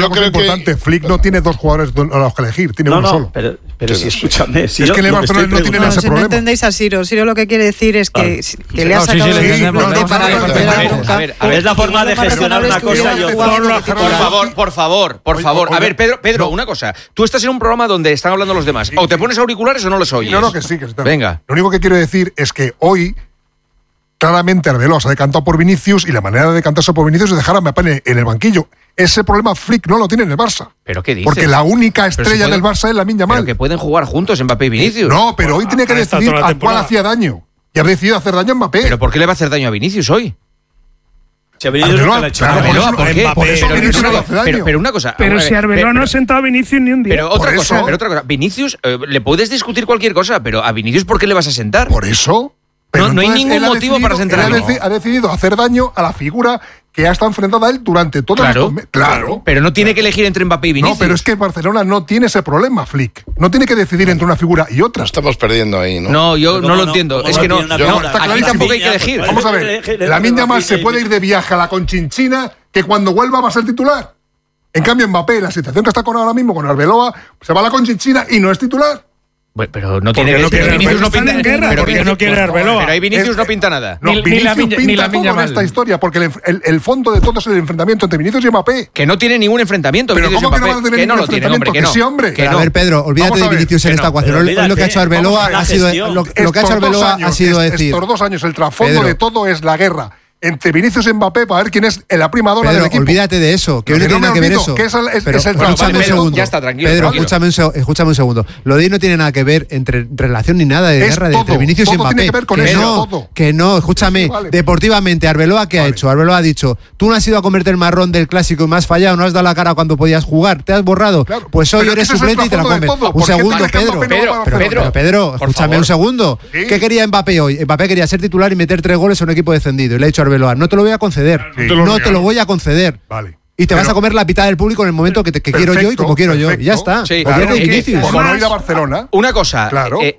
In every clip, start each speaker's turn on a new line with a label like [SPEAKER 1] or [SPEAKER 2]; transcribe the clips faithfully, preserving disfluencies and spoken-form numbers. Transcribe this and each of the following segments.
[SPEAKER 1] una cosa importante. Que... Flick no tiene dos jugadores a los que elegir, tiene
[SPEAKER 2] no,
[SPEAKER 1] uno
[SPEAKER 2] no,
[SPEAKER 1] solo.
[SPEAKER 2] Pero, pero si escúchame. Si
[SPEAKER 1] es
[SPEAKER 2] yo,
[SPEAKER 1] que el Barcelona no tiene
[SPEAKER 3] no,
[SPEAKER 1] ese
[SPEAKER 3] si
[SPEAKER 1] problema.
[SPEAKER 3] No entendéis a Siro. Siro lo que quiere decir es que, ah. que le ha sacado
[SPEAKER 4] no, sí, sí,
[SPEAKER 3] el suplente para
[SPEAKER 2] a ver, a ver, es la forma de gestionar una cosa. Yo,
[SPEAKER 5] por favor, por favor, por favor. A ver, Pedro, Pedro, una cosa. Tú estás en un programa donde están hablando los demás. O te pones auriculares o no los oyes.
[SPEAKER 1] No, no, que sí, que está.
[SPEAKER 5] Venga.
[SPEAKER 1] Lo único que quiero decir es que hoy claramente Arbeloa se ha decantado por Vinicius y la manera de decantarse por Vinicius es dejar a Mbappé en el banquillo. Ese problema Flick no lo tiene en el Barça.
[SPEAKER 5] ¿Pero qué dices?
[SPEAKER 1] Porque la única estrella si pueden, del Barça es Lamine Yamal.
[SPEAKER 5] Pero que pueden jugar juntos Mbappé y Vinicius.
[SPEAKER 1] No, pero hoy tenía que decidir a cuál hacía daño. Y ha decidido hacer daño a Mbappé.
[SPEAKER 5] ¿Pero por qué le va a hacer daño a Vinicius hoy?
[SPEAKER 2] Si a Vinicius no le ha hecho
[SPEAKER 5] Arbeloa, ¿por qué?
[SPEAKER 1] Por eso
[SPEAKER 5] pero,
[SPEAKER 1] Vinicius no le hace daño.
[SPEAKER 5] Pero, pero una cosa.
[SPEAKER 6] Pero si Arbeloa no ha sentado a Vinicius ni un día.
[SPEAKER 5] Pero otra
[SPEAKER 1] por
[SPEAKER 5] cosa,
[SPEAKER 1] eso,
[SPEAKER 5] pero otra cosa. Vinicius, eh, le puedes discutir cualquier cosa, pero a Vinicius ¿por qué le vas a sentar?
[SPEAKER 1] Por eso. Pero
[SPEAKER 5] no, no hay ningún motivo para sentarlo.
[SPEAKER 1] Él ha, ha decidido hacer daño a la figura que ha estado enfrentada a él durante todo
[SPEAKER 5] claro,
[SPEAKER 1] el Claro.
[SPEAKER 5] Pero no tiene que elegir entre Mbappé y Vinicius.
[SPEAKER 1] No, pero es que Barcelona no tiene ese problema, Flick. No tiene que decidir entre una figura y otra.
[SPEAKER 7] Estamos perdiendo ahí, ¿no?
[SPEAKER 5] No, yo no, no lo entiendo. Es que no.
[SPEAKER 7] Yo,
[SPEAKER 5] no aquí tampoco hay que elegir.
[SPEAKER 1] Vamos a ver. Lamine Yamal se puede ir de viaje a la Conchinchina que cuando vuelva va a ser titular. En cambio, Mbappé, la situación que está con ahora mismo con Arbeloa, se va a la Conchinchina y no es titular.
[SPEAKER 5] Bueno, pero no tiene
[SPEAKER 6] no
[SPEAKER 5] que
[SPEAKER 6] Vinicius no pinta
[SPEAKER 5] nada.
[SPEAKER 6] Pero Vinicius no quiere Arbeloa.
[SPEAKER 5] Pero ahí Vinicius
[SPEAKER 1] es,
[SPEAKER 5] no pinta nada.
[SPEAKER 1] No,
[SPEAKER 4] ni,
[SPEAKER 1] Vinicius
[SPEAKER 4] ni la,
[SPEAKER 1] pinta
[SPEAKER 4] ni la
[SPEAKER 1] todo en esta historia, porque el, el, el fondo de todo es el enfrentamiento entre Vinicius y Mbappé.
[SPEAKER 5] Que no tiene ningún enfrentamiento.
[SPEAKER 1] Pero
[SPEAKER 5] Vinicius
[SPEAKER 1] ¿cómo que
[SPEAKER 5] Mbappé?
[SPEAKER 1] no va a tener
[SPEAKER 5] que
[SPEAKER 1] ningún
[SPEAKER 5] no lo tiene, hombre,
[SPEAKER 1] enfrentamiento?
[SPEAKER 5] que
[SPEAKER 1] Que
[SPEAKER 5] no.
[SPEAKER 1] sí, hombre.
[SPEAKER 8] Que a ver, Pedro, olvídate de Vinicius en esta ecuación. Lo que ha hecho Arbeloa ha sido lo que ha hecho Arbeloa ha sido decir.
[SPEAKER 1] Estos dos años el trasfondo de todo es la guerra entre Vinicius y Mbappé para ver quién es la primadora
[SPEAKER 8] Pedro,
[SPEAKER 1] del equipo.
[SPEAKER 8] Olvídate de eso, que hoy no tiene nada que ver eso.
[SPEAKER 1] Que es el, es,
[SPEAKER 8] pero,
[SPEAKER 1] es el
[SPEAKER 8] escúchame un segundo.
[SPEAKER 5] Ya está, tranquilo.
[SPEAKER 8] Pedro,
[SPEAKER 5] tranquilo.
[SPEAKER 8] Escúchame, un, escúchame un segundo. Lo de hoy no tiene nada que ver entre relación ni nada de
[SPEAKER 1] es
[SPEAKER 8] guerra
[SPEAKER 1] todo,
[SPEAKER 8] entre Vinicius y
[SPEAKER 1] todo
[SPEAKER 8] Mbappé.
[SPEAKER 1] Tiene que ver con
[SPEAKER 8] que
[SPEAKER 1] eso,
[SPEAKER 8] no,
[SPEAKER 1] todo.
[SPEAKER 8] que no, escúchame. Sí, vale. Deportivamente, Arbeloa, ¿qué vale. ha hecho? Arbeloa ha dicho, tú no has ido a comerte el marrón del clásico y me has fallado, no has dado la cara cuando podías jugar, te has borrado. Claro, pues hoy eres suplente y te la comes. Un segundo, Pedro.
[SPEAKER 5] Pedro,
[SPEAKER 8] Pedro, Pedro, escúchame un segundo. ¿Qué quería Mbappé hoy? Mbappé quería ser titular y meter tres goles a un equipo descendido. Y le ha dicho a Arbeloa, no te lo voy a conceder. No te lo voy a conceder.
[SPEAKER 1] Vale.
[SPEAKER 8] Y te pero, vas a comer la mitad del público en el momento que, te, que quiero yo y como quiero perfecto. yo. Y ya está.
[SPEAKER 5] Sí,
[SPEAKER 1] claro,
[SPEAKER 5] claro.
[SPEAKER 1] Y, como no ir a Barcelona.
[SPEAKER 5] Una cosa.
[SPEAKER 1] Claro.
[SPEAKER 5] Eh,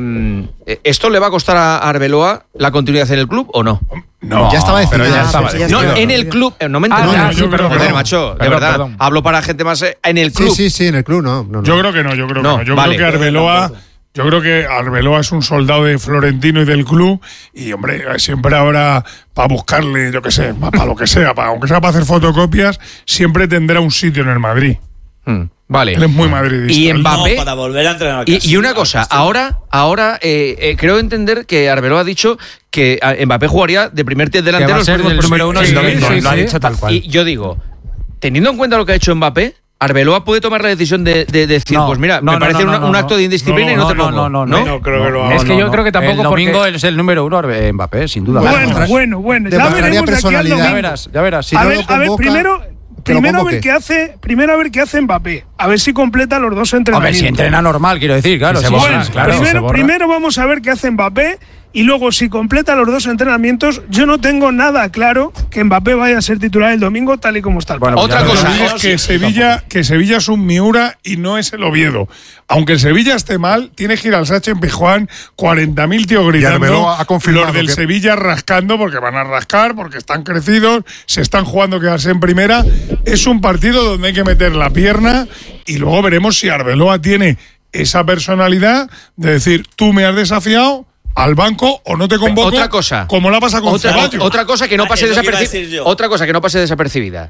[SPEAKER 5] eh, ¿Esto le va a costar a Arbeloa la continuidad en el club o no?
[SPEAKER 8] No. Ya estaba decidido.
[SPEAKER 4] Pero ya estaba
[SPEAKER 5] decidido. No, en el club. No me entiendo.
[SPEAKER 4] Ah,
[SPEAKER 5] no,
[SPEAKER 4] sí, pero
[SPEAKER 5] perdón, macho. De
[SPEAKER 4] perdón,
[SPEAKER 5] verdad.
[SPEAKER 4] Perdón.
[SPEAKER 5] Hablo para gente más. En el club.
[SPEAKER 8] Sí, sí, sí, en el club no. no, no.
[SPEAKER 6] Yo creo que no, yo creo
[SPEAKER 5] no,
[SPEAKER 6] que no. Yo
[SPEAKER 5] vale.
[SPEAKER 6] creo que Arbeloa. Yo creo que Arbeloa es un soldado de Florentino y del club y, hombre, siempre habrá para buscarle, yo qué sé, para lo que sea, para, aunque sea para hacer fotocopias, siempre tendrá un sitio en el Madrid.
[SPEAKER 5] Hmm, vale.
[SPEAKER 6] Él es muy madridista.
[SPEAKER 5] Y Mbappé.
[SPEAKER 2] No, para volver a entrenar.
[SPEAKER 5] Y, y una cosa, ahora, ahora eh, eh, creo entender que Arbeloa ha dicho que Mbappé jugaría de primer delantero.
[SPEAKER 4] Que va a ser el número uno
[SPEAKER 5] sí,
[SPEAKER 4] el domingo,
[SPEAKER 5] sí, sí,
[SPEAKER 4] lo ha
[SPEAKER 5] sí.
[SPEAKER 4] dicho tal cual.
[SPEAKER 5] Y yo digo, teniendo en cuenta lo que ha hecho Mbappé, Arbeloa puede tomar la decisión de, de, de decir, no, pues mira,
[SPEAKER 4] no,
[SPEAKER 5] me
[SPEAKER 4] no,
[SPEAKER 5] parece
[SPEAKER 4] no, no,
[SPEAKER 5] un,
[SPEAKER 4] no,
[SPEAKER 5] un acto de indisciplina
[SPEAKER 4] no,
[SPEAKER 5] y no,
[SPEAKER 4] no
[SPEAKER 5] te pongo.
[SPEAKER 4] No, no, no,
[SPEAKER 6] no, no creo que lo haga.
[SPEAKER 4] Es que yo
[SPEAKER 6] no,
[SPEAKER 4] creo que tampoco. El domingo
[SPEAKER 6] porque...
[SPEAKER 4] es el número uno Mbappé, sin duda.
[SPEAKER 6] Bueno, bueno, bueno. bueno. Ya veremos
[SPEAKER 8] personalidad.
[SPEAKER 4] Ya verás, ya verás. Si
[SPEAKER 6] a,
[SPEAKER 4] no
[SPEAKER 6] ver,
[SPEAKER 4] convoca,
[SPEAKER 6] a ver, primero. Primero a ver qué hace, primero a ver qué hace Mbappé, a ver si completa los dos entrenamientos.
[SPEAKER 4] Hombre, si entrena normal, quiero decir, claro.
[SPEAKER 6] Se
[SPEAKER 4] si
[SPEAKER 6] borra,
[SPEAKER 4] bueno, claro
[SPEAKER 6] primero,
[SPEAKER 4] se borra.
[SPEAKER 6] primero vamos a ver qué hace Mbappé y luego si completa los dos entrenamientos, yo no tengo nada claro que Mbappé vaya a ser titular el domingo tal y como está el
[SPEAKER 5] bueno,
[SPEAKER 6] partido.
[SPEAKER 5] Otra cosa,
[SPEAKER 6] es que Sevilla, que Sevilla es un Miura y no es el Oviedo. Aunque el Sevilla esté mal, tiene que ir al Sánchez en Pijuán, cuarenta mil tíos gritando,
[SPEAKER 1] ha confirmado
[SPEAKER 6] los del
[SPEAKER 1] que...
[SPEAKER 6] Sevilla rascando porque van a rascar, porque están crecidos, se están jugando quedarse en primera. Es un partido donde hay que meter la pierna y luego veremos si Arbeloa tiene esa personalidad de decir, tú me has desafiado al banco o no te convoco.
[SPEAKER 5] Otra cosa.
[SPEAKER 6] Como la pasa con
[SPEAKER 5] otra,
[SPEAKER 6] Ceballos.
[SPEAKER 5] Otra cosa que no pase
[SPEAKER 2] Ah,
[SPEAKER 5] desapercibida. Otra cosa que no pase desapercibida.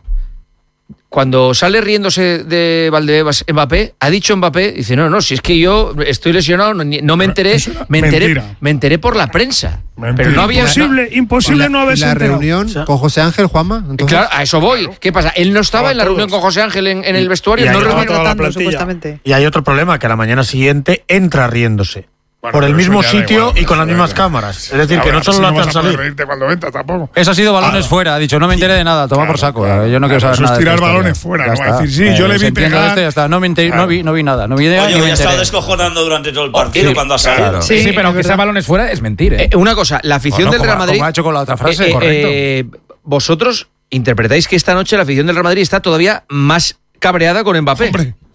[SPEAKER 5] Cuando sale riéndose de Valdebebas Mbappé, ha dicho Mbappé, dice, no, no, si es que yo estoy lesionado, no, no me enteré, me enteré, me enteré por la prensa. Mentira. Pero no había
[SPEAKER 6] imposible, imposible
[SPEAKER 8] la,
[SPEAKER 6] no haberse
[SPEAKER 8] la
[SPEAKER 6] enterado.
[SPEAKER 8] reunión
[SPEAKER 6] o sea,
[SPEAKER 8] con José Ángel, Juanma. Entonces,
[SPEAKER 5] claro, a eso voy. ¿Qué pasa? Él no estaba en la reunión con José Ángel en, en el vestuario,
[SPEAKER 3] y
[SPEAKER 5] no
[SPEAKER 3] rotando, supuestamente.
[SPEAKER 4] Y hay otro problema, que a la mañana siguiente entra riéndose.
[SPEAKER 6] Bueno,
[SPEAKER 4] por el mismo
[SPEAKER 6] sitio
[SPEAKER 4] igual,
[SPEAKER 6] y
[SPEAKER 4] con las mismas cámaras. Es decir, que no solo lo hacen salir.
[SPEAKER 6] Cuando entra, tampoco.
[SPEAKER 4] Eso ha sido balones ah, fuera. Ha dicho, no me enteré de nada, toma claro, por saco. Claro, yo no quiero saber
[SPEAKER 6] eso
[SPEAKER 4] nada.
[SPEAKER 6] Es tirar balones fuera, no va a decir, sí, yo le vi pegar.
[SPEAKER 4] Esto, ya está. No, me enteré, claro. no, vi, no vi nada. No vi idea,
[SPEAKER 2] Oye,
[SPEAKER 4] ni
[SPEAKER 2] me he estado descojonando durante todo el partido sí, cuando ha salido.
[SPEAKER 4] Claro. Sí, sí, pero aunque sea balones fuera es mentir. ¿eh?
[SPEAKER 5] Eh, una cosa, la afición
[SPEAKER 4] no,
[SPEAKER 5] del Real
[SPEAKER 4] como,
[SPEAKER 5] Madrid.
[SPEAKER 4] Como ha hecho con la otra frase,
[SPEAKER 5] eh,
[SPEAKER 4] correcto.
[SPEAKER 5] Eh, vosotros interpretáis que esta noche la afición del Real Madrid está todavía más cabreada con Mbappé.
[SPEAKER 6] Hombre.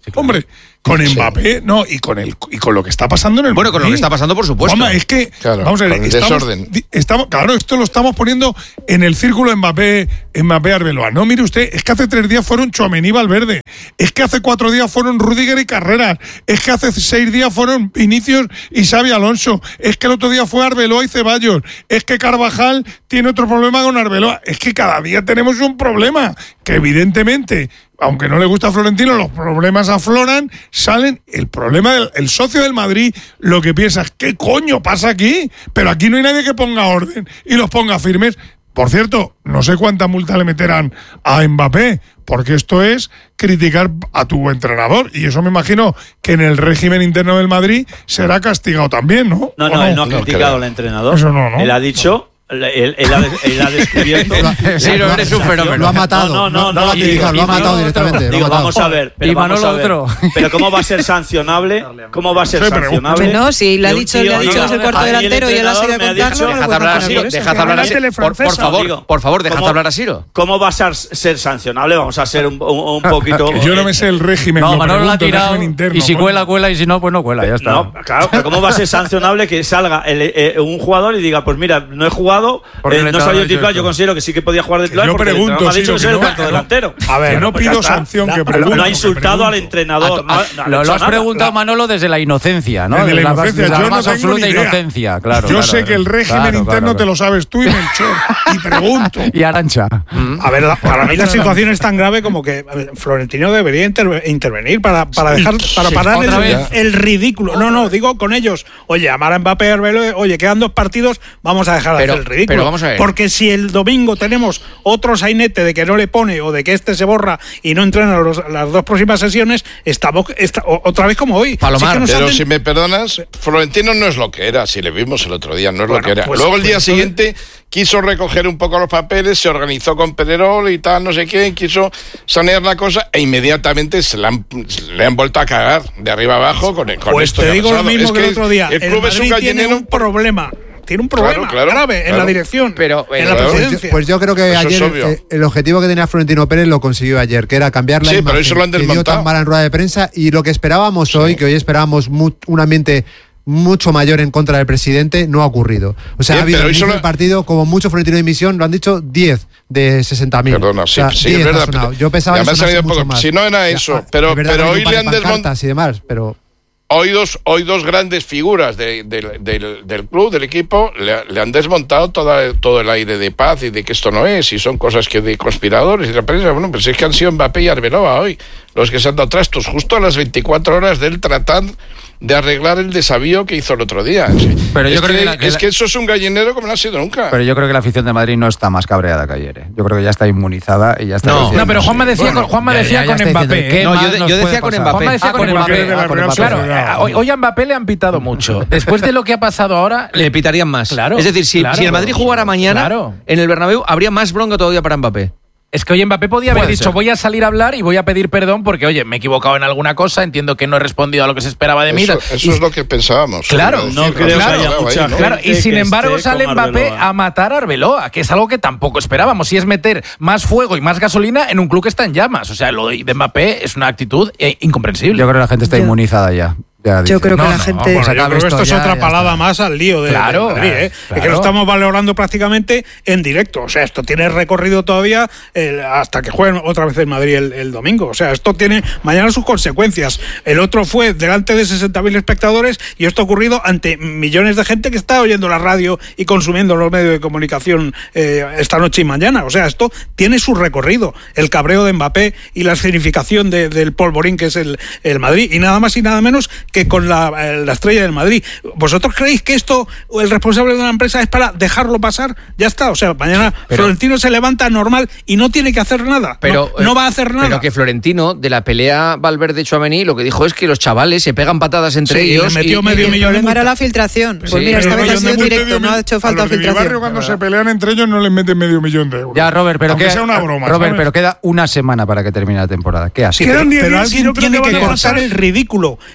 [SPEAKER 6] Sí, claro. Hombre, con Mbappé, no, y con el y con lo que está pasando en el
[SPEAKER 5] Bueno, con lo que está pasando, por supuesto.
[SPEAKER 6] Juanma, es que,
[SPEAKER 7] claro,
[SPEAKER 6] vamos a ver, estamos, estamos, claro, esto lo estamos poniendo en el círculo Mbappé, Mbappé Arbeloa. No, mire usted, es que hace tres días fueron Tchouaméni y Valverde, es que hace cuatro días fueron Rüdiger y Carreras, es que hace seis días fueron Vinicius y Xavi Alonso, es que el otro día fue Arbeloa y Ceballos, es que Carvajal tiene otro problema con Arbeloa, es que cada día tenemos un problema, que evidentemente, aunque no le gusta a Florentino, los problemas afloran, salen. El problema del el socio del Madrid, lo que piensa es, ¿qué coño pasa aquí? Pero aquí no hay nadie que ponga orden y los ponga firmes. Por cierto, no sé cuánta multa le meterán a Mbappé, porque esto es criticar a tu entrenador, y eso me imagino que en el régimen interno del Madrid será castigado también, ¿no?
[SPEAKER 2] No, no, no, él no ha criticado al entrenador.
[SPEAKER 6] Eso no, ¿no?
[SPEAKER 2] Él ha dicho... Él, él, él, ha, él ha descubierto.
[SPEAKER 5] Sí, no, eres un fenómeno.
[SPEAKER 8] Lo ha matado.
[SPEAKER 2] No, no, no.
[SPEAKER 8] no, no,
[SPEAKER 2] no,
[SPEAKER 8] y, lo ha matado directamente.
[SPEAKER 2] Digo,
[SPEAKER 8] lo ha matado.
[SPEAKER 2] vamos a ver. Pero,
[SPEAKER 4] y
[SPEAKER 2] vamos a ver,
[SPEAKER 4] otro.
[SPEAKER 2] pero ¿cómo va a ser sancionable? ¿Cómo va a ser
[SPEAKER 6] Sí,
[SPEAKER 2] sancionable?
[SPEAKER 3] No, si le ha dicho, le ha dicho
[SPEAKER 2] diga,
[SPEAKER 3] que es el cuarto
[SPEAKER 2] a mí el
[SPEAKER 3] delantero y él ha seguido
[SPEAKER 2] entrenador me ha
[SPEAKER 3] contarlo.
[SPEAKER 2] dicho-
[SPEAKER 3] no lo
[SPEAKER 5] Dejad
[SPEAKER 3] puedo
[SPEAKER 5] hablar a
[SPEAKER 3] poner
[SPEAKER 5] Siro,
[SPEAKER 3] por eso.
[SPEAKER 5] dejad hablar a Siro. Por, por favor,
[SPEAKER 2] Digo,
[SPEAKER 5] por favor, dejad
[SPEAKER 2] ¿cómo-
[SPEAKER 5] hablar a Siro.
[SPEAKER 2] ¿Cómo va a ser, ser sancionable? Vamos a ser un, un, un poquito.
[SPEAKER 6] Que yo no me sé el régimen.
[SPEAKER 4] No,
[SPEAKER 6] lo
[SPEAKER 4] Manolo la ha
[SPEAKER 6] pregunto, el
[SPEAKER 4] tirado.
[SPEAKER 6] régimen interno,
[SPEAKER 4] Y si
[SPEAKER 6] bueno.
[SPEAKER 4] cuela, cuela. Y si no, pues no cuela. Ya está.
[SPEAKER 2] No, claro, pero ¿cómo va a ser sancionable que salga el, eh, un jugador y diga, pues mira, no he jugado,
[SPEAKER 4] Porque
[SPEAKER 2] eh,
[SPEAKER 4] el
[SPEAKER 2] no
[SPEAKER 4] entrenador
[SPEAKER 2] soy
[SPEAKER 4] ha
[SPEAKER 2] el
[SPEAKER 4] dicho
[SPEAKER 2] titular,
[SPEAKER 4] esto.
[SPEAKER 2] yo considero que sí que podía jugar de titular
[SPEAKER 6] yo
[SPEAKER 2] porque el
[SPEAKER 6] pregunto,
[SPEAKER 2] entrenador me ha dicho
[SPEAKER 6] Siro,
[SPEAKER 2] que soy
[SPEAKER 6] que
[SPEAKER 2] el
[SPEAKER 6] no-
[SPEAKER 2] cuarto
[SPEAKER 6] que no-
[SPEAKER 2] delantero.
[SPEAKER 6] A ver, que no
[SPEAKER 2] Pues ya
[SPEAKER 6] pido
[SPEAKER 2] está.
[SPEAKER 6] sanción, que
[SPEAKER 2] No,
[SPEAKER 6] pregunto.
[SPEAKER 2] no ha
[SPEAKER 6] que
[SPEAKER 2] insultado al
[SPEAKER 6] pregunto.
[SPEAKER 2] entrenador. no ha- no ha
[SPEAKER 4] Lo,
[SPEAKER 2] hecho
[SPEAKER 4] lo has
[SPEAKER 2] nada.
[SPEAKER 4] preguntado, Manolo, desde la inocencia, ¿no?
[SPEAKER 6] Desde la
[SPEAKER 4] más-
[SPEAKER 6] inocencia,
[SPEAKER 4] desde la
[SPEAKER 6] yo no
[SPEAKER 4] más
[SPEAKER 6] tengo
[SPEAKER 4] absoluta
[SPEAKER 6] ni idea.
[SPEAKER 4] inocencia, claro.
[SPEAKER 6] Yo
[SPEAKER 4] claro,
[SPEAKER 6] sé que el régimen
[SPEAKER 4] claro,
[SPEAKER 6] interno
[SPEAKER 4] claro,
[SPEAKER 6] te lo sabes tú y Melchor. Y pregunto.
[SPEAKER 4] Y Arancha.
[SPEAKER 9] A ver, la- para mí la situación es tan grave como que a ver, Florentino debería interve- intervenir para, para dejar para
[SPEAKER 4] sí,
[SPEAKER 9] parar
[SPEAKER 4] otra
[SPEAKER 9] el,
[SPEAKER 4] vez.
[SPEAKER 9] el ridículo. No, no, digo con ellos. Oye, amar a Mbappé y a Arbeloa, oye, quedan dos partidos, vamos a dejar de
[SPEAKER 5] Pero-
[SPEAKER 9] hacer el ridículo.
[SPEAKER 5] pero vamos a ver.
[SPEAKER 9] Porque si el domingo tenemos otro sainete de que no le pone o de que este se borra y no entrena los- las dos próximas sesiones, estamos esta- o- otra vez como hoy.
[SPEAKER 5] Palomar,
[SPEAKER 9] Si es que nos
[SPEAKER 7] Pero
[SPEAKER 9] hacen-
[SPEAKER 7] si me perdonas, Florentino no es lo que era, si le vimos el otro día, no es
[SPEAKER 9] Bueno,
[SPEAKER 7] lo que era.
[SPEAKER 9] pues-
[SPEAKER 7] Luego el
[SPEAKER 9] pues
[SPEAKER 7] día
[SPEAKER 9] entonces-
[SPEAKER 7] siguiente quiso recoger un poco los papeles, se organizó con Pedrerol y tal, no sé qué, quiso sanear la cosa e inmediatamente se le han, le han vuelto a cagar de arriba abajo con, con
[SPEAKER 9] Pues
[SPEAKER 7] esto
[SPEAKER 9] te
[SPEAKER 7] que ha
[SPEAKER 9] digo lo
[SPEAKER 7] pasado.
[SPEAKER 9] mismo
[SPEAKER 7] Es
[SPEAKER 9] que el otro día.
[SPEAKER 7] El club es un
[SPEAKER 9] Madrid tiene
[SPEAKER 7] gallinero.
[SPEAKER 9] un problema. Tiene un problema
[SPEAKER 7] Claro, claro,
[SPEAKER 9] grave en
[SPEAKER 7] claro.
[SPEAKER 9] la dirección,
[SPEAKER 5] Pero,
[SPEAKER 9] en
[SPEAKER 5] eh,
[SPEAKER 9] la
[SPEAKER 7] claro.
[SPEAKER 9] presidencia.
[SPEAKER 8] Pues yo creo que
[SPEAKER 7] Eso es
[SPEAKER 8] ayer
[SPEAKER 7] obvio.
[SPEAKER 8] eh, el objetivo que tenía Florentino Pérez lo consiguió ayer, que era cambiar la
[SPEAKER 7] Sí,
[SPEAKER 8] imagen
[SPEAKER 7] pero eso lo han
[SPEAKER 8] que dio
[SPEAKER 7] desmontado.
[SPEAKER 8] tan mala en rueda de prensa, y lo que esperábamos hoy, que hoy esperábamos mu- un ambiente mucho mayor en contra del presidente, no ha ocurrido. O sea,
[SPEAKER 7] Bien,
[SPEAKER 8] ha habido
[SPEAKER 7] pero
[SPEAKER 8] al
[SPEAKER 7] eso
[SPEAKER 8] inicio
[SPEAKER 7] lo-
[SPEAKER 8] del partido, como mucho Florentino de emisión, lo han dicho diez de sesenta mil.
[SPEAKER 7] Perdona, sí, sí, es verdad. pero-
[SPEAKER 8] Yo pensaba
[SPEAKER 7] ya
[SPEAKER 8] que
[SPEAKER 7] me ha
[SPEAKER 8] sonase
[SPEAKER 7] salido
[SPEAKER 8] mucho
[SPEAKER 7] poco.
[SPEAKER 8] más.
[SPEAKER 7] Si no era
[SPEAKER 8] Ya,
[SPEAKER 7] eso,
[SPEAKER 8] ah,
[SPEAKER 7] pero,
[SPEAKER 8] es verdad
[SPEAKER 7] pero
[SPEAKER 8] que
[SPEAKER 7] hoy
[SPEAKER 8] hay un
[SPEAKER 7] le
[SPEAKER 8] par
[SPEAKER 7] han
[SPEAKER 8] de
[SPEAKER 7] desmontado.
[SPEAKER 8] pancartas y demás, pero
[SPEAKER 7] Hoy dos, hoy dos grandes figuras de- de- del, del club, del equipo, le, le han desmontado toda, todo el aire de paz y de que esto no es, y son cosas que de conspiradores y la prensa. Bueno, pues es que han sido Mbappé y Arbeloa hoy los que se han dado trastos, justo a las veinticuatro horas de él tratar de arreglar el desavío que hizo el otro día.
[SPEAKER 4] Pero
[SPEAKER 7] es
[SPEAKER 4] yo creo
[SPEAKER 7] que,
[SPEAKER 4] que la- que
[SPEAKER 7] es
[SPEAKER 4] la-
[SPEAKER 7] que eso es un gallinero como no ha sido nunca.
[SPEAKER 4] Pero yo creo que la afición de Madrid no está más cabreada que ayer. ¿eh? Yo creo que ya está inmunizada y ya está.
[SPEAKER 5] No,
[SPEAKER 4] diciendo,
[SPEAKER 10] No, pero Juanma decía,
[SPEAKER 6] Bueno,
[SPEAKER 10] con, Juanma
[SPEAKER 4] ya-
[SPEAKER 10] decía
[SPEAKER 4] ya- ya
[SPEAKER 10] con
[SPEAKER 4] está
[SPEAKER 10] Mbappé.
[SPEAKER 4] diciendo, ¿qué
[SPEAKER 10] ¿eh?
[SPEAKER 5] No,
[SPEAKER 4] más
[SPEAKER 5] yo de-
[SPEAKER 4] nos
[SPEAKER 5] yo
[SPEAKER 4] puede
[SPEAKER 5] decía con
[SPEAKER 4] pasar?
[SPEAKER 5] Mbappé.
[SPEAKER 10] Juanma decía
[SPEAKER 6] Ah,
[SPEAKER 10] con
[SPEAKER 6] porque
[SPEAKER 10] Mbappé.
[SPEAKER 6] eres de la
[SPEAKER 10] Ah, con
[SPEAKER 6] Real
[SPEAKER 10] Mbappé. Claro,
[SPEAKER 6] Sociedad.
[SPEAKER 10] eh, hoy, hoy a Mbappé le han pitado mucho. Después de lo que ha pasado ahora,
[SPEAKER 5] Le pitarían más.
[SPEAKER 10] Claro,
[SPEAKER 5] es decir, si,
[SPEAKER 10] claro.
[SPEAKER 5] si el Madrid jugara mañana
[SPEAKER 10] Claro.
[SPEAKER 5] en el Bernabéu, habría más bronca todavía para Mbappé.
[SPEAKER 10] es que hoy Mbappé podía haber
[SPEAKER 4] Puede
[SPEAKER 10] dicho,
[SPEAKER 4] ser.
[SPEAKER 10] voy a salir a hablar y voy a pedir perdón porque, oye, me he equivocado en alguna cosa, entiendo que no he respondido a lo que se esperaba de mí.
[SPEAKER 7] Eso,
[SPEAKER 10] Y-
[SPEAKER 7] eso es lo que pensábamos.
[SPEAKER 10] Claro,
[SPEAKER 7] Decir,
[SPEAKER 2] no creo que
[SPEAKER 7] claro,
[SPEAKER 2] haya
[SPEAKER 7] ahí,
[SPEAKER 2] mucha
[SPEAKER 7] ¿no?
[SPEAKER 10] Claro, y
[SPEAKER 2] gente
[SPEAKER 10] sin
[SPEAKER 2] que
[SPEAKER 10] embargo
[SPEAKER 2] esté
[SPEAKER 10] sale
[SPEAKER 2] como
[SPEAKER 10] Mbappé
[SPEAKER 2] Arbeloa.
[SPEAKER 10] a matar a Arbeloa, que es algo que tampoco esperábamos, y es meter más fuego y más gasolina en un club que está en llamas. O sea, lo de Mbappé es una actitud eh, incomprensible.
[SPEAKER 4] Yo creo que la gente está
[SPEAKER 3] Yo-
[SPEAKER 4] inmunizada ya. Ya
[SPEAKER 3] Yo
[SPEAKER 4] dice,
[SPEAKER 3] creo que
[SPEAKER 10] no,
[SPEAKER 3] la
[SPEAKER 10] no,
[SPEAKER 3] gente.
[SPEAKER 9] Bueno,
[SPEAKER 4] se
[SPEAKER 9] yo
[SPEAKER 4] acabe
[SPEAKER 9] creo que esto
[SPEAKER 4] esto
[SPEAKER 9] es
[SPEAKER 4] ya,
[SPEAKER 9] otra
[SPEAKER 4] ya
[SPEAKER 9] palada
[SPEAKER 4] está.
[SPEAKER 9] más al lío de,
[SPEAKER 10] Claro,
[SPEAKER 9] de Madrid, ¿eh?
[SPEAKER 10] claro.
[SPEAKER 9] Es que lo estamos valorando prácticamente en directo. O sea, esto tiene recorrido todavía eh, hasta que jueguen otra vez en Madrid el, el domingo. O sea, esto tiene mañana sus consecuencias. El otro fue delante de sesenta mil espectadores y esto ha ocurrido ante millones de gente que está oyendo la radio y consumiendo los medios de comunicación eh, esta noche y mañana. O sea, esto tiene su recorrido. El cabreo de Mbappé y la escenificación de, del polvorín que es el, el Madrid. Y nada más y nada menos que con la, eh, la estrella del Madrid. ¿Vosotros creéis que esto, el responsable de una empresa, es para dejarlo pasar? Ya está. O sea, mañana
[SPEAKER 5] Pero-
[SPEAKER 9] Florentino se levanta normal y no tiene que hacer nada.
[SPEAKER 5] Pero,
[SPEAKER 9] no, no va a hacer nada.
[SPEAKER 5] Pero que Florentino, de la pelea Valverde-Tchouaméni, lo que dijo es que los chavales se pegan patadas entre
[SPEAKER 9] Sí,
[SPEAKER 5] ellos.
[SPEAKER 9] le metió
[SPEAKER 5] y-
[SPEAKER 9] medio
[SPEAKER 3] El
[SPEAKER 9] millón de
[SPEAKER 3] problema era
[SPEAKER 9] multa.
[SPEAKER 3] la filtración. Pues
[SPEAKER 5] Sí,
[SPEAKER 3] mira, esta
[SPEAKER 5] medio
[SPEAKER 3] vez ha
[SPEAKER 6] millón
[SPEAKER 3] sido
[SPEAKER 6] de multa,
[SPEAKER 3] directo, no ha hecho falta
[SPEAKER 6] a los de mi barrio,
[SPEAKER 3] filtración.
[SPEAKER 6] cuando se pelean entre ellos no les meten medio millón de euros.
[SPEAKER 4] Ya, Robert, pero
[SPEAKER 6] Aunque
[SPEAKER 4] queda,
[SPEAKER 6] sea una broma.
[SPEAKER 4] Robert,
[SPEAKER 6] ¿sabes?
[SPEAKER 4] pero queda una semana para que termine la temporada. ¿Qué haces?
[SPEAKER 9] Sí,
[SPEAKER 6] Quedan
[SPEAKER 9] pero,
[SPEAKER 6] diez
[SPEAKER 9] pero
[SPEAKER 6] días y
[SPEAKER 9] alguien
[SPEAKER 6] yo creo
[SPEAKER 9] tiene
[SPEAKER 6] que
[SPEAKER 9] que
[SPEAKER 6] van a
[SPEAKER 9] cortar
[SPEAKER 6] pasar.
[SPEAKER 9] el ridículo, que es que el Madrid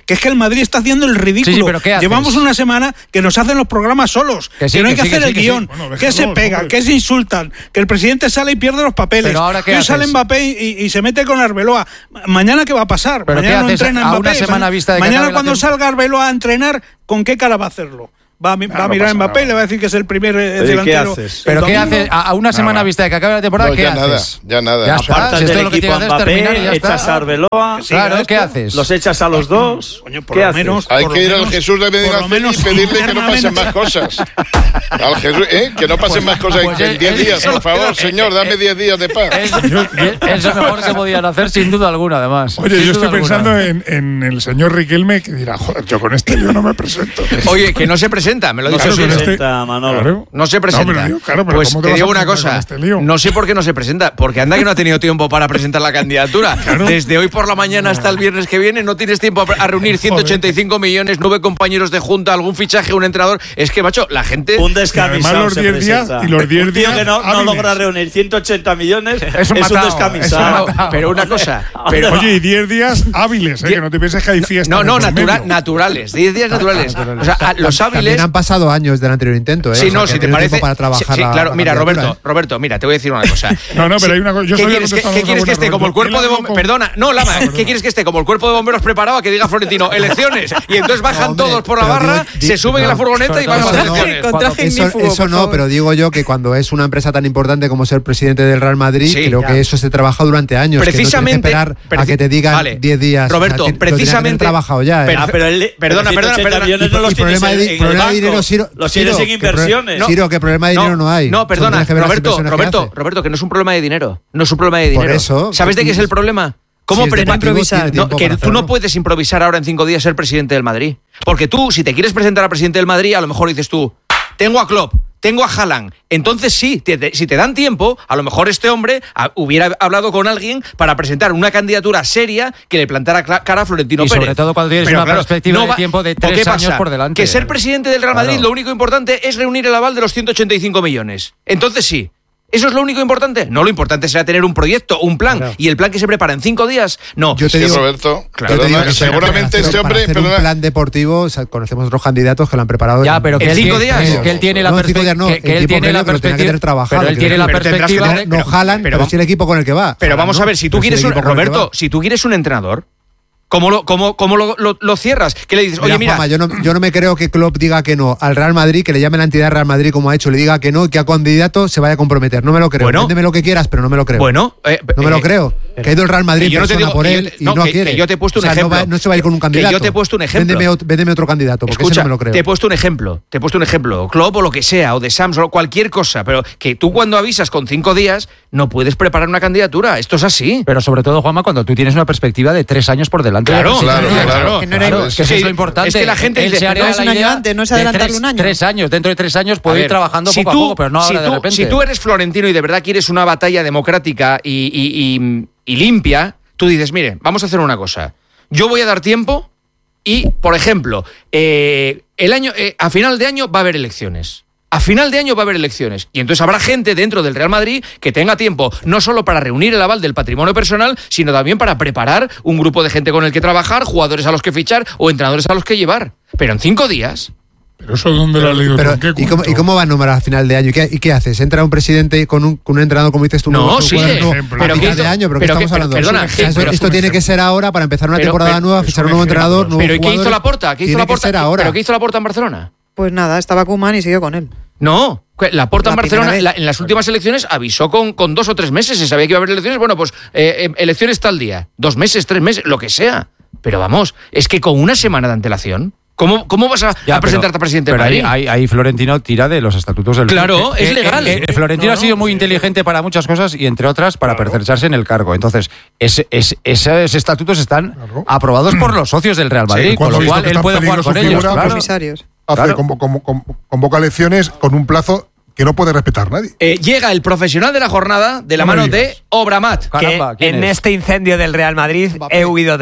[SPEAKER 9] Madrid está haciendo el ridículo.
[SPEAKER 10] Sí, sí, pero ¿qué haces?
[SPEAKER 9] Llevamos una semana que nos hacen los programas solos, que, sí, que no hay que, que sí, hacer que el sí, guión, que, sí. bueno, que se pegan, hombre. que se insultan, que el presidente sale y pierde los papeles.
[SPEAKER 10] Pero ahora, ¿qué
[SPEAKER 9] Hoy
[SPEAKER 10] haces?
[SPEAKER 9] sale Mbappé y, y se mete con Arbeloa. Mañana, ¿qué va a pasar?
[SPEAKER 10] ¿Pero
[SPEAKER 9] Mañana
[SPEAKER 10] qué
[SPEAKER 9] no
[SPEAKER 10] haces
[SPEAKER 9] entrena
[SPEAKER 10] a
[SPEAKER 9] Mbappé.
[SPEAKER 10] una semana vista de que
[SPEAKER 9] Mañana
[SPEAKER 10] acabe
[SPEAKER 9] cuando
[SPEAKER 10] la
[SPEAKER 9] salga Arbeloa a entrenar, ¿con qué cara va a hacerlo? Va a,
[SPEAKER 7] Claro,
[SPEAKER 9] va a mirar a Mbappé
[SPEAKER 7] nada.
[SPEAKER 9] y le va a decir que es el primer eh,
[SPEAKER 2] Oye,
[SPEAKER 9] delantero.
[SPEAKER 2] ¿qué haces?
[SPEAKER 10] ¿Pero qué
[SPEAKER 9] domingo.
[SPEAKER 10] haces? A, a una semana
[SPEAKER 7] Nada.
[SPEAKER 10] vista de que acabe la temporada,
[SPEAKER 7] No,
[SPEAKER 10] ¿qué
[SPEAKER 7] ya
[SPEAKER 10] haces?
[SPEAKER 7] nada, ya nada.
[SPEAKER 10] Ya está.
[SPEAKER 2] Apartas
[SPEAKER 10] Si esto
[SPEAKER 2] del
[SPEAKER 10] es lo que
[SPEAKER 2] equipo
[SPEAKER 10] tienes
[SPEAKER 2] a
[SPEAKER 10] que hacer es terminar y
[SPEAKER 2] Mbappé,
[SPEAKER 10] ya está.
[SPEAKER 2] echas a Arbeloa,
[SPEAKER 9] Sí,
[SPEAKER 10] Claro,
[SPEAKER 9] esto.
[SPEAKER 10] ¿qué haces?
[SPEAKER 2] los echas a los dos.
[SPEAKER 9] Coño, por
[SPEAKER 2] ¿Qué
[SPEAKER 9] lo
[SPEAKER 2] haces?
[SPEAKER 9] menos.
[SPEAKER 7] Hay
[SPEAKER 9] por
[SPEAKER 7] que
[SPEAKER 9] lo
[SPEAKER 7] ir al
[SPEAKER 9] menos-
[SPEAKER 7] Jesús de Medina
[SPEAKER 9] por lo menos
[SPEAKER 7] y pedirle que no pasen
[SPEAKER 9] internamente.
[SPEAKER 7] más cosas. Al Jesús, ¿eh? Que no pasen más cosas
[SPEAKER 10] pues
[SPEAKER 7] en
[SPEAKER 10] es-
[SPEAKER 7] diez
[SPEAKER 10] es-
[SPEAKER 7] días, por favor, señor, dame diez días de paz.
[SPEAKER 10] Es, es lo mejor que podían hacer, sin duda alguna, además.
[SPEAKER 6] Oye,
[SPEAKER 10] Sin
[SPEAKER 6] yo
[SPEAKER 10] duda
[SPEAKER 6] estoy
[SPEAKER 10] alguna.
[SPEAKER 6] pensando en, en el señor Riquelme que dirá, joder, yo con este lío no me presento.
[SPEAKER 5] Oye, que no se presenta, me lo he
[SPEAKER 2] No
[SPEAKER 5] dicho
[SPEAKER 2] se
[SPEAKER 6] Claro,
[SPEAKER 5] Siro.
[SPEAKER 6] con este-
[SPEAKER 2] presenta, Manolo.
[SPEAKER 6] Claro.
[SPEAKER 5] No se presenta.
[SPEAKER 6] No, pero digo, claro, pero
[SPEAKER 5] pues
[SPEAKER 6] ¿cómo te
[SPEAKER 5] te
[SPEAKER 6] vas
[SPEAKER 5] digo
[SPEAKER 6] a
[SPEAKER 5] una
[SPEAKER 6] presentar
[SPEAKER 5] cosa.
[SPEAKER 6] con este lío?
[SPEAKER 5] No sé por qué no se presenta. Porque anda que no ha tenido tiempo para presentar la candidatura. Desde hoy por la mañana hasta el viernes que viene no tienes tiempo a, a reunir ciento ochenta y cinco millones, nueve compañeros de junta, algún fichaje, un entrenador. Es que, macho, la gente.
[SPEAKER 2] Un
[SPEAKER 6] Y además
[SPEAKER 2] descamisado
[SPEAKER 6] los
[SPEAKER 2] se
[SPEAKER 6] diez días-
[SPEAKER 2] presenta.
[SPEAKER 6] y los diez
[SPEAKER 2] Un tío
[SPEAKER 6] días
[SPEAKER 2] que no, no
[SPEAKER 6] hábiles.
[SPEAKER 2] logra reunir ciento ochenta millones es
[SPEAKER 10] un
[SPEAKER 2] un,
[SPEAKER 10] matao,
[SPEAKER 2] descamisado.
[SPEAKER 10] es un matao.
[SPEAKER 5] Pero una cosa. Pero,
[SPEAKER 6] Oye, y diez días hábiles, ¿eh?
[SPEAKER 5] Die-
[SPEAKER 6] Que no te pienses que hay fiesta.
[SPEAKER 5] no, no,
[SPEAKER 6] de por
[SPEAKER 5] natura-
[SPEAKER 6] medio.
[SPEAKER 5] naturales. diez días naturales. O sea, a los
[SPEAKER 8] También
[SPEAKER 5] hábiles.
[SPEAKER 8] han pasado años del anterior intento, ¿eh?
[SPEAKER 5] Sí,
[SPEAKER 8] O sea,
[SPEAKER 5] no,
[SPEAKER 8] que
[SPEAKER 5] si
[SPEAKER 8] han
[SPEAKER 5] te
[SPEAKER 8] tenido
[SPEAKER 5] parece.
[SPEAKER 8] tiempo para trabajar
[SPEAKER 5] sí, sí,
[SPEAKER 8] la-
[SPEAKER 5] claro,
[SPEAKER 8] la
[SPEAKER 5] mira,
[SPEAKER 8] candidatura,
[SPEAKER 5] Roberto,
[SPEAKER 8] ¿eh?
[SPEAKER 5] Roberto, mira, te voy a decir una cosa.
[SPEAKER 6] No, no, pero hay una cosa- yo
[SPEAKER 5] ¿Qué
[SPEAKER 6] sabía
[SPEAKER 5] quieres que,
[SPEAKER 6] contestar
[SPEAKER 5] qué
[SPEAKER 6] una
[SPEAKER 5] quieres que
[SPEAKER 6] buena,
[SPEAKER 5] esté como el
[SPEAKER 6] Roberto.
[SPEAKER 5] cuerpo de
[SPEAKER 6] Él habló
[SPEAKER 5] bomberos?
[SPEAKER 6] con-
[SPEAKER 5] Perdona, no, Lama, ¿qué quieres que esté como el cuerpo de bomberos preparado a que diga Florentino elecciones? Y entonces bajan
[SPEAKER 8] No, hombre,
[SPEAKER 5] todos por la
[SPEAKER 8] pero
[SPEAKER 5] barra,
[SPEAKER 8] digo- di-
[SPEAKER 5] se suben en la
[SPEAKER 8] no,
[SPEAKER 5] furgoneta y van a las
[SPEAKER 8] eso no.
[SPEAKER 5] elecciones.
[SPEAKER 3] Con traje
[SPEAKER 8] Eso,
[SPEAKER 3] ignífugo,
[SPEAKER 8] eso
[SPEAKER 3] por
[SPEAKER 8] no,
[SPEAKER 3] favor.
[SPEAKER 8] pero digo yo que cuando es una empresa tan importante como ser presidente del Real Madrid,
[SPEAKER 5] Sí,
[SPEAKER 8] creo
[SPEAKER 5] ya.
[SPEAKER 8] que eso se trabaja durante años.
[SPEAKER 5] Precisamente.
[SPEAKER 8] Que no tienes que esperar a
[SPEAKER 5] preci-
[SPEAKER 8] que te digan
[SPEAKER 5] Vale.
[SPEAKER 8] diez días.
[SPEAKER 5] Roberto,
[SPEAKER 8] O sea, ti- lo tenían que tener
[SPEAKER 5] precisamente.
[SPEAKER 8] trabajado ya, ¿eh?
[SPEAKER 5] Pero-
[SPEAKER 2] Ah, pero él-
[SPEAKER 5] perdona,
[SPEAKER 2] pero
[SPEAKER 5] perdona,
[SPEAKER 2] ciento ochenta
[SPEAKER 5] perdona.
[SPEAKER 2] millones no los
[SPEAKER 8] y
[SPEAKER 2] tienes
[SPEAKER 8] problema
[SPEAKER 2] en-
[SPEAKER 8] de,
[SPEAKER 2] en el
[SPEAKER 8] problema de
[SPEAKER 2] banco.
[SPEAKER 8] dinero, Ciro,
[SPEAKER 2] Los tienes
[SPEAKER 8] Ciro,
[SPEAKER 2] en
[SPEAKER 8] que pro-
[SPEAKER 2] inversiones.
[SPEAKER 8] Ciro, que problema de dinero no, hay.
[SPEAKER 5] No,
[SPEAKER 8] Solo
[SPEAKER 5] perdona,
[SPEAKER 8] tienes que ver las
[SPEAKER 5] Roberto,
[SPEAKER 8] inversiones que
[SPEAKER 5] Roberto,
[SPEAKER 8] hace.
[SPEAKER 5] Roberto, que no es un problema de dinero. No es un problema de dinero.
[SPEAKER 8] eso,
[SPEAKER 5] ¿Sabes de qué es el
[SPEAKER 8] pues-
[SPEAKER 5] problema? ¿Cómo
[SPEAKER 8] Si es
[SPEAKER 5] prepara-
[SPEAKER 8] deportivo,
[SPEAKER 3] improvisar.
[SPEAKER 8] tiene
[SPEAKER 5] No,
[SPEAKER 8] tiempo
[SPEAKER 5] que
[SPEAKER 8] para
[SPEAKER 5] tú no
[SPEAKER 8] hacerlo.
[SPEAKER 5] puedes improvisar ahora en cinco días ser presidente del Madrid. Porque tú, si te quieres presentar a presidente del Madrid, a lo mejor dices tú, tengo a Klopp, tengo a Haaland. Entonces sí, te- te- si te dan tiempo, a lo mejor este hombre a- hubiera hablado con alguien para presentar una candidatura seria que le plantara cla- cara a Florentino
[SPEAKER 10] Y
[SPEAKER 5] Pérez.
[SPEAKER 10] sobre todo cuando tienes
[SPEAKER 5] Pero
[SPEAKER 10] una perspectiva de tiempo de
[SPEAKER 5] ¿o
[SPEAKER 10] tres
[SPEAKER 5] qué
[SPEAKER 10] años
[SPEAKER 5] pasa?
[SPEAKER 10] por delante.
[SPEAKER 5] Que ser presidente del Real Madrid,
[SPEAKER 10] Claro.
[SPEAKER 5] lo único importante es reunir el aval de los ciento ochenta y cinco millones. Entonces sí. ¿Eso es lo único importante? No, lo importante será tener un proyecto, un plan.
[SPEAKER 10] Claro.
[SPEAKER 5] Y el plan que se prepara en cinco días, no.
[SPEAKER 8] Yo te
[SPEAKER 7] Sí,
[SPEAKER 8] digo,
[SPEAKER 7] Roberto,
[SPEAKER 8] yo te digo
[SPEAKER 7] perdona,
[SPEAKER 8] que
[SPEAKER 7] seguramente
[SPEAKER 8] para
[SPEAKER 7] este
[SPEAKER 8] hacer-
[SPEAKER 7] hombre.
[SPEAKER 8] para hacer un
[SPEAKER 7] perdona,
[SPEAKER 8] plan deportivo, o sea, conocemos otros candidatos que lo han preparado.
[SPEAKER 10] Ya,
[SPEAKER 8] en-
[SPEAKER 10] pero que
[SPEAKER 5] ¿En
[SPEAKER 10] él
[SPEAKER 5] cinco
[SPEAKER 10] tiene-
[SPEAKER 5] días?
[SPEAKER 10] que él tiene la
[SPEAKER 8] No, en cinco días no,
[SPEAKER 10] perspectiva. Que
[SPEAKER 8] el
[SPEAKER 10] él
[SPEAKER 8] tiempo
[SPEAKER 10] tiene la
[SPEAKER 8] previo que lo tenía que tener
[SPEAKER 10] perspectiva.
[SPEAKER 8] trabajado,
[SPEAKER 10] Pero él
[SPEAKER 8] que
[SPEAKER 10] tiene
[SPEAKER 8] no-
[SPEAKER 10] la
[SPEAKER 5] pero tendrás que
[SPEAKER 10] perspectiva.
[SPEAKER 5] tener-
[SPEAKER 8] No,
[SPEAKER 5] pero-
[SPEAKER 8] jalan,
[SPEAKER 5] pero
[SPEAKER 8] pero,
[SPEAKER 5] vamos-
[SPEAKER 8] sí el equipo con el que va.
[SPEAKER 5] Pero
[SPEAKER 8] Haaland
[SPEAKER 5] vamos
[SPEAKER 8] no,
[SPEAKER 5] a ver, si tú
[SPEAKER 8] pero sí el
[SPEAKER 5] quieres un.
[SPEAKER 8] equipo con el que
[SPEAKER 5] Roberto,
[SPEAKER 8] va.
[SPEAKER 5] si tú quieres un entrenador, ¿cómo lo, cómo, cómo lo, lo- lo cierras? ¿Qué le dices? Oye,
[SPEAKER 8] Mira,
[SPEAKER 5] mira.
[SPEAKER 8] Juanma, yo no, yo no me creo que Klopp diga que no al Real Madrid, que le llame la entidad Real Madrid como ha hecho, le diga que no y que a candidato se vaya a comprometer. No me lo creo.
[SPEAKER 5] Bueno.
[SPEAKER 8] Véndeme lo que quieras, pero no me lo creo.
[SPEAKER 5] Bueno, eh,
[SPEAKER 8] no me lo
[SPEAKER 5] eh,
[SPEAKER 8] creo. Que ha ido el Real Madrid
[SPEAKER 5] que yo no te
[SPEAKER 8] persona
[SPEAKER 5] digo-
[SPEAKER 8] por
[SPEAKER 5] que yo
[SPEAKER 8] él
[SPEAKER 5] te-
[SPEAKER 8] y
[SPEAKER 5] no,
[SPEAKER 8] no
[SPEAKER 5] que-
[SPEAKER 8] quiere.
[SPEAKER 5] que yo te he puesto un
[SPEAKER 8] O sea, no
[SPEAKER 5] ejemplo.
[SPEAKER 8] va- no se va a ir con un
[SPEAKER 5] Que
[SPEAKER 8] candidato.
[SPEAKER 5] yo te he puesto un ejemplo.
[SPEAKER 8] Véndeme, ot- véndeme otro candidato, porque
[SPEAKER 5] Escucha,
[SPEAKER 8] ese no me lo creo.
[SPEAKER 5] te he puesto un ejemplo, te he puesto un ejemplo, Klopp o lo que sea, o de Sams, o cualquier cosa, pero que tú cuando avisas con cinco días no puedes preparar una candidatura, esto es así.
[SPEAKER 10] Pero sobre todo, Juanma, cuando tú tienes una perspectiva de tres años por delante.
[SPEAKER 5] Claro,
[SPEAKER 10] de la
[SPEAKER 7] claro,
[SPEAKER 10] presidencia.
[SPEAKER 7] claro.
[SPEAKER 3] Que no era-
[SPEAKER 10] Claro, es que eso
[SPEAKER 5] Sí,
[SPEAKER 10] es lo importante.
[SPEAKER 5] es que la gente
[SPEAKER 10] Él
[SPEAKER 5] dice,
[SPEAKER 10] se haría
[SPEAKER 3] no es
[SPEAKER 10] la
[SPEAKER 3] un año
[SPEAKER 10] idea
[SPEAKER 3] antes, no es
[SPEAKER 10] de
[SPEAKER 3] adelantarlo
[SPEAKER 10] tres-
[SPEAKER 3] un año.
[SPEAKER 10] Tres años, dentro de tres años puede
[SPEAKER 5] A
[SPEAKER 10] ir
[SPEAKER 5] ver,
[SPEAKER 10] trabajando
[SPEAKER 5] si
[SPEAKER 10] poco
[SPEAKER 5] tú-
[SPEAKER 10] a poco, pero no
[SPEAKER 5] si
[SPEAKER 10] ahora de
[SPEAKER 5] tú-
[SPEAKER 10] repente.
[SPEAKER 5] Si tú eres florentino y de verdad quieres una batalla democrática y, y- y- y limpia, tú dices, mire, vamos a hacer una cosa. Yo voy a dar tiempo y, por ejemplo, eh, el año, eh, a final de año va a haber elecciones. A final de año va a haber elecciones. Y entonces habrá gente dentro del Real Madrid que tenga tiempo no solo para reunir el aval del patrimonio personal, sino también para preparar un grupo de gente con el que trabajar, jugadores a los que fichar o entrenadores a los que llevar. Pero en cinco días.
[SPEAKER 6] Pero eso dónde lo has leído.
[SPEAKER 8] Pero,
[SPEAKER 6] ¿Con qué
[SPEAKER 8] ¿y, cómo,
[SPEAKER 6] cuento?
[SPEAKER 8] ¿Y cómo va a nombrar a final de año? ¿Y qué, y qué haces? ¿Entra un presidente con un, con un entrenador, como dices tú?
[SPEAKER 5] No,
[SPEAKER 8] nuevo,
[SPEAKER 5] sí,
[SPEAKER 8] jugadores nuevos
[SPEAKER 6] ejemplo.
[SPEAKER 8] a
[SPEAKER 5] Pero
[SPEAKER 8] mitad
[SPEAKER 5] ¿qué hizo-
[SPEAKER 8] de año? ¿Pero,
[SPEAKER 5] pero
[SPEAKER 8] qué
[SPEAKER 5] qué-
[SPEAKER 8] estamos hablando?
[SPEAKER 5] perdona,
[SPEAKER 8] O sea,
[SPEAKER 5] ¿qué-
[SPEAKER 8] eso-
[SPEAKER 5] pero-
[SPEAKER 8] esto tiene que ser ahora para empezar una
[SPEAKER 5] Pero-
[SPEAKER 8] temporada
[SPEAKER 5] pero-
[SPEAKER 8] nueva,
[SPEAKER 6] es
[SPEAKER 8] fichar
[SPEAKER 6] un
[SPEAKER 8] un nuevo
[SPEAKER 6] ejemplo.
[SPEAKER 8] entrenador, nuevos
[SPEAKER 5] ¿Pero ¿y qué hizo
[SPEAKER 8] jugadores.
[SPEAKER 5] Laporta? ¿Qué hizo
[SPEAKER 8] Tiene que
[SPEAKER 5] Laporta?
[SPEAKER 8] ser ahora.
[SPEAKER 5] ¿Pero qué hizo Laporta en Barcelona?
[SPEAKER 3] Pues nada, estaba Koeman y siguió con él.
[SPEAKER 5] No, Laporta en
[SPEAKER 3] La primera
[SPEAKER 5] Barcelona
[SPEAKER 3] vez.
[SPEAKER 5] la- en las últimas elecciones avisó con, con dos o tres meses, se sabía que iba a haber elecciones, bueno, pues eh, eh, elecciones tal día, dos meses, tres meses, lo que sea. Pero vamos, es que con una semana de antelación, ¿cómo, cómo vas a,
[SPEAKER 10] Ya,
[SPEAKER 5] a presentarte a presidente
[SPEAKER 10] pero
[SPEAKER 5] de
[SPEAKER 10] ahí,
[SPEAKER 5] Madrid?
[SPEAKER 10] ahí, ahí Florentino tira de los estatutos del
[SPEAKER 5] Claro,
[SPEAKER 10] club.
[SPEAKER 5] es legal.
[SPEAKER 10] eh, eh, Florentino
[SPEAKER 5] No,
[SPEAKER 10] ha sido muy inteligente para muchas cosas y entre otras para pertrecharse en el cargo. Entonces, ese, ese- esos estatutos están
[SPEAKER 1] Claro.
[SPEAKER 10] aprobados por los socios del Real Madrid,
[SPEAKER 1] Sí,
[SPEAKER 10] con
[SPEAKER 1] cuando
[SPEAKER 10] lo
[SPEAKER 1] ha visto
[SPEAKER 10] cual
[SPEAKER 1] que
[SPEAKER 10] él
[SPEAKER 1] está en
[SPEAKER 10] puede jugar
[SPEAKER 1] peligro
[SPEAKER 10] con
[SPEAKER 1] su
[SPEAKER 10] ellos.
[SPEAKER 1] figura,
[SPEAKER 10] Claro.
[SPEAKER 1] pues,
[SPEAKER 3] Comisarios.
[SPEAKER 1] Hace,
[SPEAKER 10] Claro.
[SPEAKER 1] convo- convo- convo- convoca elecciones con un plazo que no puede respetar nadie.
[SPEAKER 5] Eh, llega el profesional de la jornada de la
[SPEAKER 6] No me
[SPEAKER 5] mano de
[SPEAKER 6] digas.
[SPEAKER 5] Obramat.
[SPEAKER 10] Caramba,
[SPEAKER 11] que
[SPEAKER 10] ¿quién
[SPEAKER 11] en
[SPEAKER 10] es?
[SPEAKER 11] este incendio del Real Madrid he huido de él.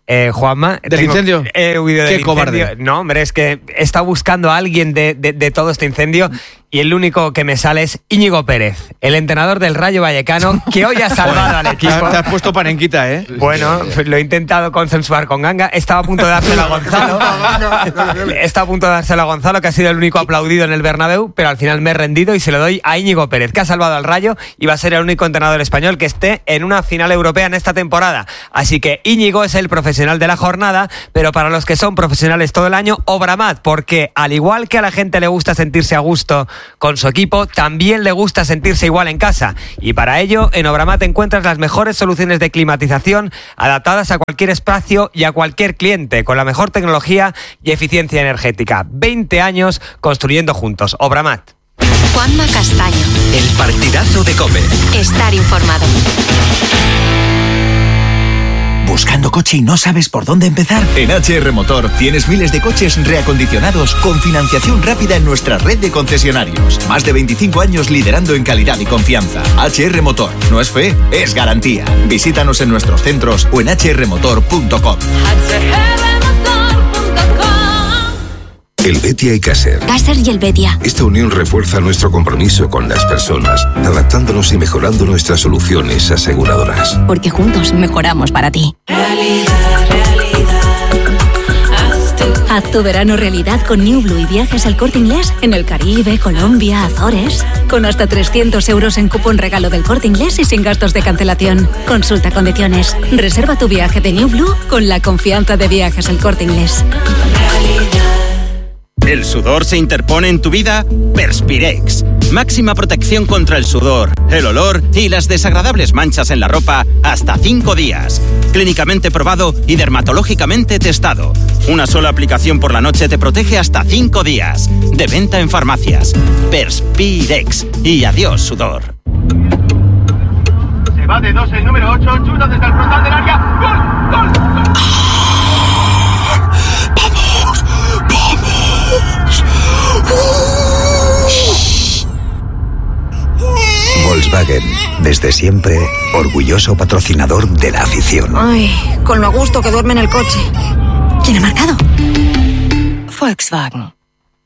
[SPEAKER 11] Eh, Juanma.
[SPEAKER 5] ¿Del tengo, incendio?
[SPEAKER 11] He huido del
[SPEAKER 5] Qué
[SPEAKER 11] incendio.
[SPEAKER 5] cobarde.
[SPEAKER 11] No, hombre, es que he estado buscando a alguien de, de, de todo este incendio y el único que me sale es Íñigo Pérez, el entrenador del Rayo Vallecano, que hoy ha salvado al equipo.
[SPEAKER 5] Te has puesto panenquita, ¿eh?
[SPEAKER 11] Bueno, lo he intentado consensuar con Ganga. Estaba a punto de dárselo a Gonzalo. Estaba a punto de dárselo a Gonzalo, que ha sido el único aplaudido en el Bernabéu, pero al final me he rendido y se lo doy a Íñigo Pérez, que ha salvado al Rayo y va a ser el único entrenador español que esté en una final europea en esta temporada. Así que Íñigo es el profesional de la jornada, pero para los que son profesionales todo el año, Obramat, porque al igual que a la gente le gusta sentirse a gusto con su equipo, también le gusta sentirse igual en casa. Y para ello, en Obramat encuentras las mejores soluciones de climatización adaptadas a cualquier espacio y a cualquier cliente, con la mejor tecnología y eficiencia energética. veinte años construyendo juntos. Obramat.
[SPEAKER 12] Juanma Castaño.
[SPEAKER 13] El partidazo de COPE.
[SPEAKER 12] Estar informado.
[SPEAKER 13] ¿Buscando coche y no sabes por dónde empezar? En H R Motor tienes miles de coches reacondicionados con financiación rápida en nuestra red de concesionarios. Más de veinticinco años liderando en calidad y confianza. H R Motor. No es fe, es garantía. Visítanos en nuestros centros o en h r motor punto com.
[SPEAKER 14] El Betia y Caser.
[SPEAKER 12] Caser y el Betia.
[SPEAKER 14] Esta unión refuerza nuestro compromiso con las personas, adaptándonos y mejorando nuestras soluciones aseguradoras.
[SPEAKER 12] Porque juntos mejoramos para ti.
[SPEAKER 15] Realidad, realidad. Haz tu...
[SPEAKER 12] Haz tu verano realidad con New Blue y viajes al Corte Inglés en el Caribe, Colombia, Azores. Con hasta trescientos euros en cupón regalo del Corte Inglés y sin gastos de cancelación. Consulta condiciones. Reserva tu viaje de New Blue con la confianza de Viajes al Corte Inglés.
[SPEAKER 16] ¿El sudor se interpone en tu vida? Perspirex. Máxima protección contra el sudor, el olor y las desagradables manchas en la ropa hasta cinco días. Clínicamente probado y dermatológicamente testado. Una sola aplicación por la noche te protege hasta cinco días. De venta en farmacias. Perspirex. Y adiós, sudor.
[SPEAKER 17] Se va de dos el número ocho, chuta desde el frontal del área. ¡Gol! ¡Gol! ¡Gol!
[SPEAKER 13] Volkswagen, desde siempre, orgulloso patrocinador de la afición.
[SPEAKER 18] Ay, con lo a gusto que duerme en el coche. ¿Quién ha marcado?
[SPEAKER 12] Volkswagen.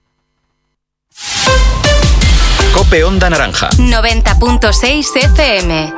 [SPEAKER 13] COPE Onda Naranja.
[SPEAKER 12] noventa punto seis F M.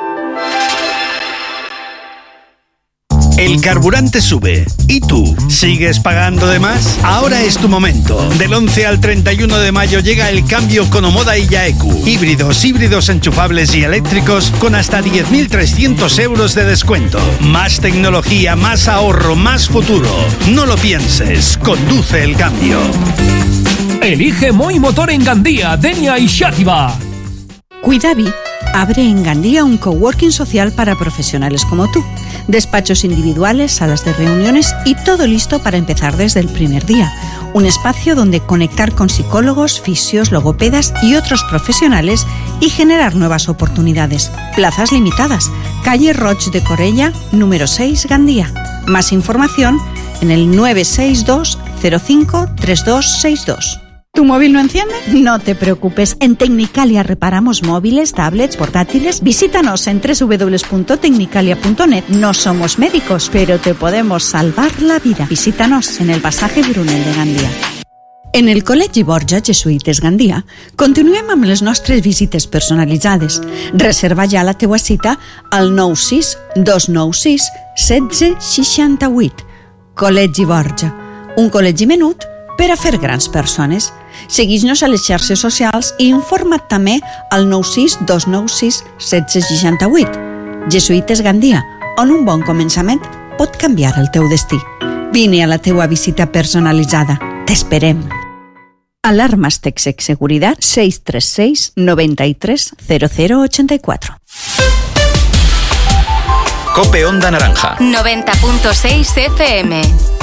[SPEAKER 19] El carburante sube. ¿Y tú? ¿Sigues pagando de más? Ahora es tu momento. Del once al treinta y uno de mayo llega el cambio con Omoda y Yaeku. Híbridos, híbridos enchufables y eléctricos con hasta diez mil trescientos euros de descuento. Más tecnología, más ahorro, más futuro. No lo pienses. Conduce el cambio.
[SPEAKER 20] Elige Moi Motor en Gandía, Denia y Xàtiva.
[SPEAKER 21] Cuidavi abre en Gandía un coworking social para profesionales como tú. Despachos individuales, salas de reuniones y todo listo para empezar desde el primer día. Un espacio donde conectar con psicólogos, fisios, logopedas y otros profesionales y generar nuevas oportunidades. Plazas limitadas. Calle Roig de Corella, número seis, Gandía. Más información en el nueve seis dos cero cinco tres dos seis dos. ¿Tu móvil no enciende? No te preocupes. En Tecnicalia reparamos móviles, tablets, portátiles. Visítanos en doble u doble u doble u punto tecnicalia punto net. No somos médicos, pero te podemos salvar la vida. Visítanos en el pasaje Brunel de Gandía. En el Col·legi Borja Jesuïtes Gandia continuem amb les nostres visites personalitzades. Reserva ja la teua cita al nou sis dos nou sis set zero sis vuit. Col·legi Borja, un col·legi menut per a fer grans persones. Segueix-nos a les xarxes socials i informa't també al nou sis dos nou sis set zero sis vuit. Jesuïtes Gandia, on un bon començament pot canviar el teu destí. Vine a la teua visita personalitzada. T'esperem. Alarmas Texec Seguridad seis tres seis nueve tres cero cero ocho cuatro.
[SPEAKER 13] COPE Onda Naranja.
[SPEAKER 12] noventa punto seis F M.